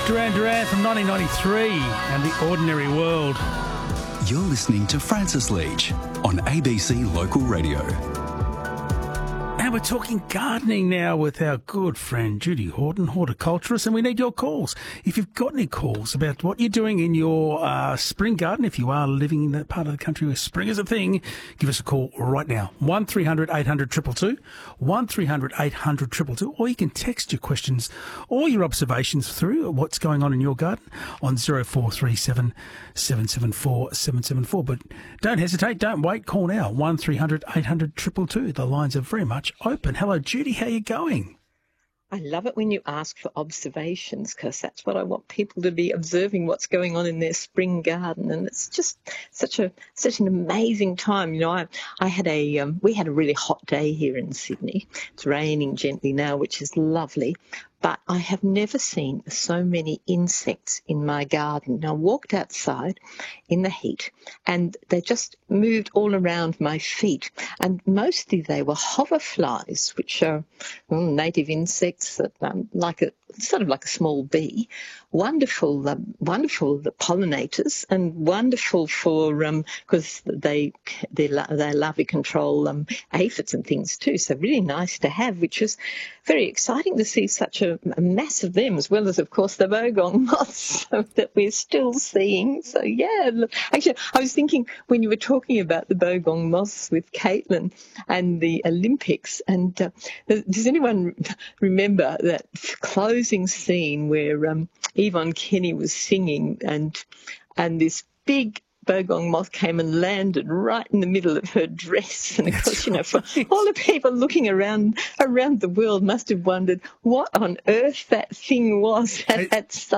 Duran Duran from 1993 and The Ordinary World. You're listening to Francis Leach on ABC Local Radio. And we're talking gardening now with our good friend Judy Horton, horticulturist, and we need your calls. If you've got any calls about what you're doing in your spring garden, if you are living in that part of the country where spring is a thing, give us a call right now. 1300 800 222, 1300 800 222, or you can text your questions or your observations through what's going on in your garden on 0437 774 774. But don't hesitate, don't wait, call now, 1300 800 222. The lines are very much open. Hello, Judy. How are you going? I love it when you ask for observations, because that's what I want people to be observing, what's going on in their spring garden. And it's just such an amazing time. You know, we had a really hot day here in Sydney. It's raining gently now, which is lovely. But I have never seen so many insects in my garden. I walked outside in the heat and they just moved all around my feet. And mostly they were hoverflies, which are native insects that sort of like a small bee. Wonderful, the pollinators, and wonderful for because their larvae control aphids and things too. So really nice to have, which is very exciting to see such a mass of them, as well as, of course, the bogong moths that we're still seeing. So, yeah, look, actually, I was thinking when you were talking about the bogong moths with Caitlin and the Olympics, and does anyone remember that closing scene where Yvonne Kenny was singing and this big bogong moth came and landed right in the middle of her dress? And of course, you know, for all the people looking around the world must have wondered what on earth that thing was at